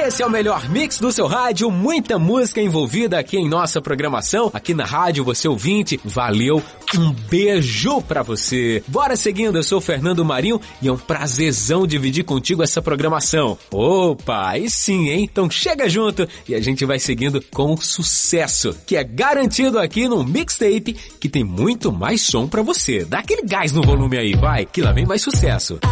Esse é o melhor mix do seu rádio, muita música envolvida aqui em nossa programação, aqui na rádio, você ouvinte, valeu, um beijo pra você. Bora seguindo, eu sou o Fernando Marinho e é um prazerzão dividir contigo essa programação. Opa, aí sim, hein? Então chega junto e a gente vai seguindo com o sucesso, que é garantido aqui no Mixtape, que tem muito mais som pra você. Dá aquele gás no volume aí, vai, que lá vem mais sucesso.